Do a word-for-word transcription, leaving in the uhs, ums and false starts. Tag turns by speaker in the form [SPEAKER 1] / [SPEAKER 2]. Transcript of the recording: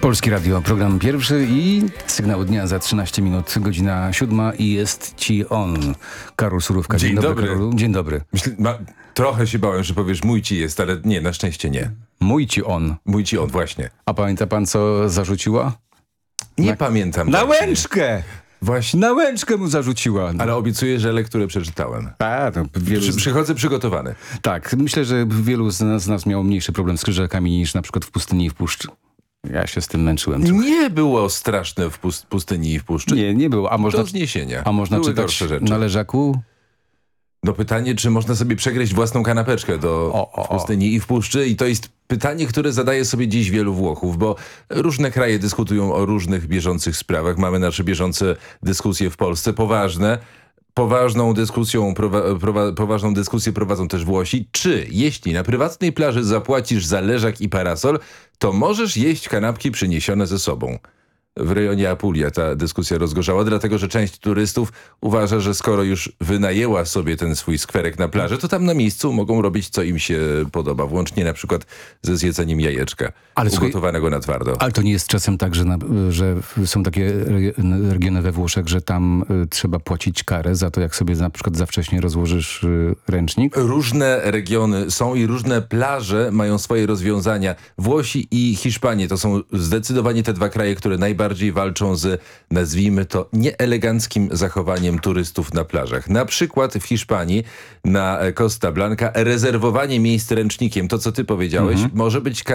[SPEAKER 1] Polskie Radio, program pierwszy i sygnał dnia za trzynaście minut, godzina siódma i jest ci on. Karol Surówka.
[SPEAKER 2] Dzień, Dzień dobry. dobry.
[SPEAKER 1] Karolu. Dzień dobry.
[SPEAKER 2] Myślę, ma, trochę się bałem, że powiesz mój ci jest, ale nie, na szczęście nie.
[SPEAKER 1] Mój ci on.
[SPEAKER 2] Mój ci on, właśnie.
[SPEAKER 1] A pamięta pan, co zarzuciła?
[SPEAKER 2] Nie
[SPEAKER 1] na...
[SPEAKER 2] pamiętam.
[SPEAKER 1] Na
[SPEAKER 2] właśnie.
[SPEAKER 1] łęczkę!
[SPEAKER 2] Właśnie.
[SPEAKER 1] Na łęczkę mu zarzuciła.
[SPEAKER 2] Ale obiecuję, że lekturę przeczytałem.
[SPEAKER 1] A, to wielu...
[SPEAKER 2] Przy, przychodzę przygotowany.
[SPEAKER 1] Tak, myślę, że wielu z nas, z nas miało mniejszy problem z krzyżakami niż na przykład w pustyni i w puszczy. Ja się z tym męczyłem trochę.
[SPEAKER 2] Nie było straszne w pust pustyni i w puszczy.
[SPEAKER 1] Nie, nie było. A można,
[SPEAKER 2] do zniesienia.
[SPEAKER 1] A można
[SPEAKER 2] Były
[SPEAKER 1] czytać
[SPEAKER 2] gorsze rzeczy.
[SPEAKER 1] na leżaku?
[SPEAKER 2] No pytanie, czy można sobie przegryźć własną kanapeczkę do
[SPEAKER 1] o, o,
[SPEAKER 2] w pustyni i w puszczy? I to jest pytanie, które zadaje sobie dziś wielu Włochów, bo różne kraje dyskutują o różnych bieżących sprawach. Mamy nasze bieżące dyskusje w Polsce, poważne. Poważną, dyskusją, prowa prowa poważną dyskusję prowadzą też Włosi. Czy jeśli na prywatnej plaży zapłacisz za leżak i parasol, to możesz jeść kanapki przyniesione ze sobą? W rejonie Apulia ta dyskusja rozgorzała, dlatego że część turystów uważa, że skoro już wynajęła sobie ten swój skwerek na plaży, to tam na miejscu mogą robić, co im się podoba, włącznie na przykład ze zjedzeniem jajeczka ale ugotowanego słuchaj, na twardo.
[SPEAKER 1] Ale to nie jest czasem tak, że, na, że są takie regiony we Włoszech, że tam y, trzeba płacić karę za to, jak sobie na przykład za wcześnie rozłożysz y, ręcznik?
[SPEAKER 2] Różne regiony są i różne plaże mają swoje rozwiązania. Włosi i Hiszpanie to są zdecydowanie te dwa kraje, które najbardziej bardziej walczą z, nazwijmy to, nieeleganckim zachowaniem turystów na plażach. Na przykład w Hiszpanii na Costa Blanca rezerwowanie miejsc ręcznikiem, to co ty powiedziałeś, mm-hmm. może być